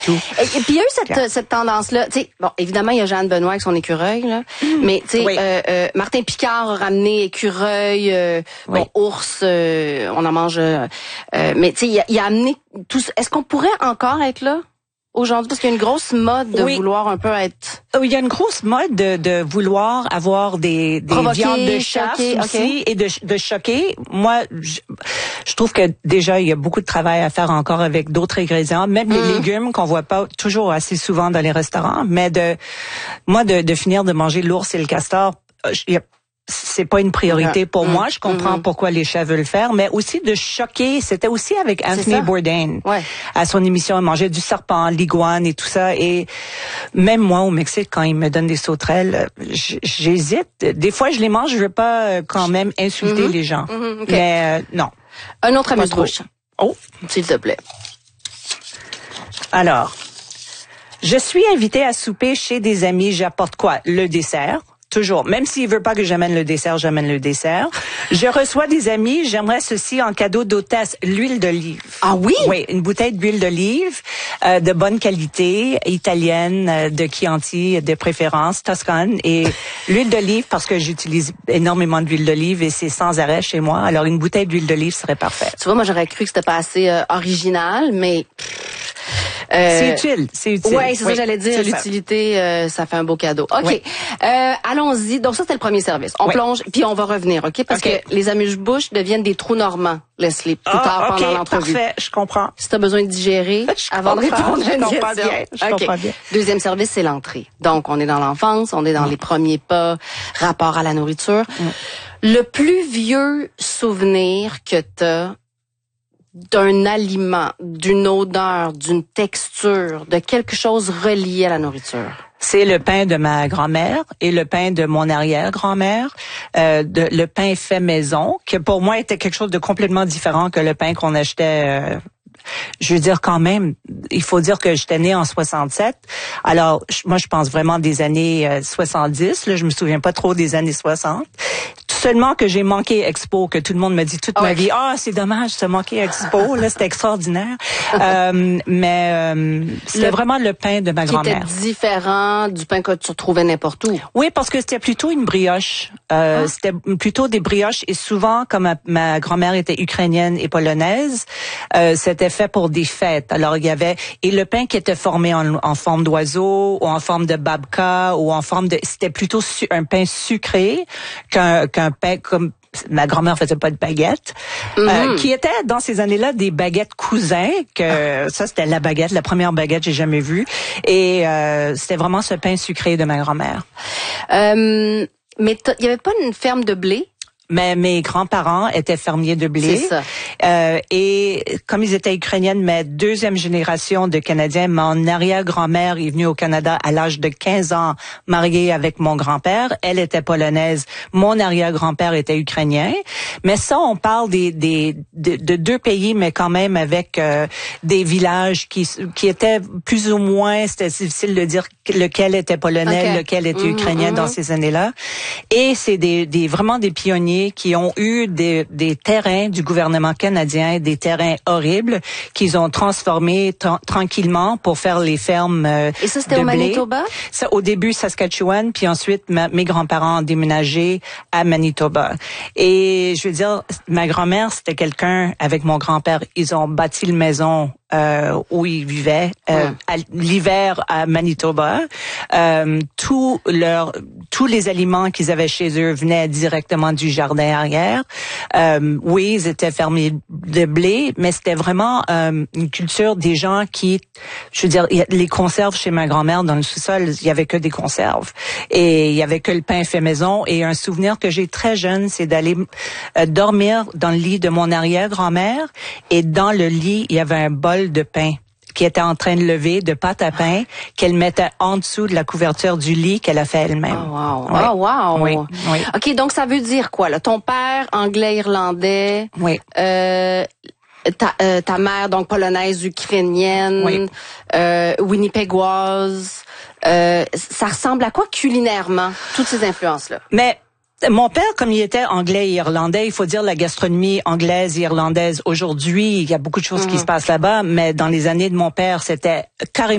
tout. Et puis il y a eu cette tendance-là. Tu sais, bon, évidemment, il y a Jeanne Benoît avec son écureuil, là. Mais tu sais, Oui. Martin Picard a ramené écureuil, bon, ours, on en mange. Mais tu sais, il a amené tout. Est-ce qu'on pourrait encore être là aujourd'hui? Parce qu'il y a une grosse mode de vouloir un peu être... Il y a une grosse mode de vouloir avoir des viandes de chasse aussi et de choquer. Moi, je trouve que déjà, il y a beaucoup de travail à faire encore avec d'autres ingrédients, même les légumes qu'on voit pas toujours assez souvent dans les restaurants. Mais de finir de manger l'ours et le castor, c'est pas une priorité pour moi. Je comprends pourquoi les chefs veulent le faire, mais aussi de choquer. C'était aussi avec Anthony Bourdain. Ouais. À son émission, il mangeait du serpent, l'iguane et tout ça. Et même moi, au Mexique, quand il me donne des sauterelles, j'hésite. Des fois, je les mange, je veux pas quand même insulter les gens. Okay. Mais non. Un autre amuse-bouche. Oh, s'il te plaît. Alors, je suis invitée à souper chez des amis. J'apporte quoi? Le dessert. Toujours. Même s'il veut pas que j'amène le dessert, j'amène le dessert. Je reçois des amis, j'aimerais ceci en cadeau d'hôtesse, l'huile d'olive. Ah oui? Oui, une bouteille d'huile d'olive de bonne qualité, italienne, de Chianti, de préférence, toscane. Et l'huile d'olive, parce que j'utilise énormément d'huile d'olive et c'est sans arrêt chez moi. Alors, une bouteille d'huile d'olive serait parfaite. Tu vois, moi, j'aurais cru que c'était pas assez original, mais... c'est utile. Oui, c'est ça que j'allais dire. L'utilité, ça fait un beau cadeau. OK. Oui. Allons-y. Donc ça, c'était le premier service. On plonge, puis on va revenir, OK? Parce que les amuse-bouches deviennent des trous normands, Leslie, plus tard pendant l'entrevue. Parfait, je comprends. Si tu as besoin de digérer avant de répondre à une question. Je comprends bien. Deuxième service, c'est l'entrée. Donc, on est dans l'enfance, on est dans les premiers pas, rapport à la nourriture. Le plus vieux souvenir que tu as d'un aliment, d'une odeur, d'une texture, de quelque chose relié à la nourriture? C'est le pain de ma grand-mère et le pain de mon arrière-grand-mère, le pain fait maison, que pour moi était quelque chose de complètement différent que le pain qu'on achetait. Je veux dire quand même, il faut dire que j'étais née en 67. Alors, moi, je pense vraiment des années 70. Là, je me souviens pas trop des années 60. Seulement que j'ai manqué Expo, que tout le monde me dit toute ma vie, c'est dommage, ça manqué Expo, là, c'était extraordinaire. Mais c'était vraiment le pain de ma grand-mère. Qui était différent du pain que tu retrouvais n'importe où. Oui, parce que c'était plutôt une brioche. C'était plutôt des brioches et souvent, comme ma grand-mère était ukrainienne et polonaise, c'était fait pour des fêtes. Alors, il y avait, et le pain qui était formé en forme d'oiseau, ou en forme de babka, ou en forme de, c'était plutôt un pain sucré qu'un pain comme ma grand-mère faisait pas de baguettes, qui étaient dans ces années-là des baguettes cousins, que ça c'était la première baguette que j'ai jamais vue, et c'était vraiment ce pain sucré de ma grand-mère. Mais il y avait pas une ferme de blé? Mais mes grands-parents étaient fermiers de blé. C'est ça. Et comme ils étaient ukrainiennes, ma deuxième génération de Canadiens, mon arrière-grand-mère est venue au Canada à l'âge de 15 ans, mariée avec mon grand-père. Elle était polonaise. Mon arrière-grand-père était ukrainien. Mais ça, on parle de deux pays, mais quand même avec des villages qui étaient plus ou moins, c'était difficile de dire lequel était polonais, lequel était ukrainien dans ces années-là. Et c'est vraiment des pionniers qui ont eu des terrains du gouvernement canadien, des terrains horribles qu'ils ont transformés tranquillement pour faire les fermes Et ça, c'était au Manitoba? Ça, au début, Saskatchewan, puis ensuite, mes grands-parents ont déménagé à Manitoba. Et je veux dire, ma grand-mère, c'était quelqu'un, avec mon grand-père, ils ont bâti une maison où ils vivaient l'hiver à Manitoba. Tous les aliments qu'ils avaient chez eux venaient directement du jardin arrière. Oui, ils étaient fermiers de blé, mais c'était vraiment une culture des gens qui, je veux dire, les conserves chez ma grand-mère dans le sous-sol, il y avait que des conserves et il y avait que le pain fait maison. Et un souvenir que j'ai très jeune, c'est d'aller dormir dans le lit de mon arrière-grand-mère, et dans le lit, il y avait un bol de pain qui était en train de lever, de pâte à pain, qu'elle mettait en dessous de la couverture du lit qu'elle a fait elle-même. Oh, wow. Oui. Oh, wow. Oui. Oui. OK, donc ça veut dire quoi, là? Ton père, anglais, irlandais. Oui. Ta mère, donc polonaise, ukrainienne. Oui. Winnipégoise. Ça ressemble à quoi culinairement, toutes ces influences-là? Mais mon père, comme il était anglais et irlandais, il faut dire la gastronomie anglaise et irlandaise aujourd'hui, il y a beaucoup de choses qui se passent là-bas, mais dans les années de mon père, c'était carrément